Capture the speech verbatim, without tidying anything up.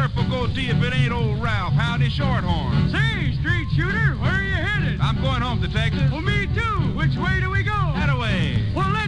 careful, go see if it ain't old Ralph. Howdy, Shorthorn. Say, street shooter, where are you headed? I'm going home, Detective. Well, me too. Which way do we